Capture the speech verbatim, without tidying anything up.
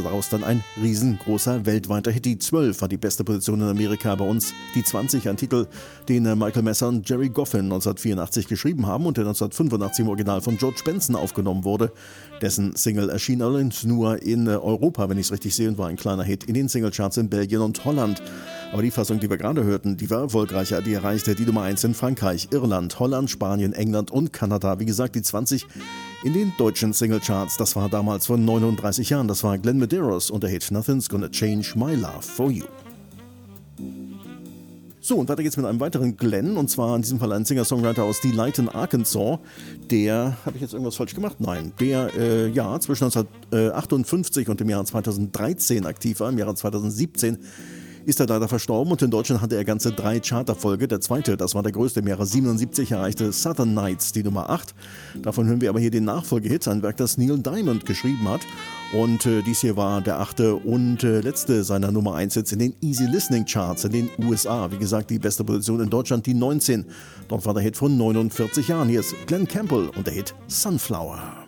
daraus dann ein riesengroßer weltweiter Hit. Die zwölf war die beste Position in Amerika, bei uns die zwanzig, ein Titel, den Michael Messer und Jerry Goffin neunzehnhundertvierundachtzig geschrieben haben und der neunzehnhundertfünfundachtzig im Original von George Benson aufgenommen wurde. Dessen Single erschien allerdings nur in Europa, wenn ich es richtig sehe, und war ein kleiner Hit in den Singlecharts in Belgien und Holland. Aber die Fassung, die wir gerade hörten, die war erfolgreicher. Die erreichte die Nummer eins in Frankreich, Irland, Holland, Spanien, England und Kanada. Wie gesagt, die zwanzig in den deutschen Singlecharts. Das war damals vor neununddreißig Jahren. Das war Glenn Medeiros und der Hit Nothing's Gonna Change My Love for You. So, und weiter geht's mit einem weiteren Glenn, und zwar in diesem Fall ein Singer-Songwriter aus Delighton, Arkansas. Der, habe ich jetzt irgendwas falsch gemacht? Nein, der äh, ja zwischen neunzehnhundertachtundfünfzig und dem Jahr zweitausenddreizehn aktiv war. Im Jahre zweitausendsiebzehn ist er leider verstorben und in Deutschland hatte er ganze drei Charterfolge. Der zweite, das war der größte, im Jahre siebenundsiebzig erreichte Southern Nights die Nummer acht. Davon hören wir aber hier den Nachfolgehit, ein Werk, das Neil Diamond geschrieben hat. Und äh, dies hier war der achte und äh, letzte seiner Nummer eins Hits in den Easy Listening Charts in den U S A. Wie gesagt, die beste Position in Deutschland, die neunzehn. Dort war der Hit von neunundvierzig Jahren. Hier ist Glenn Campbell und der Hit Sunflower.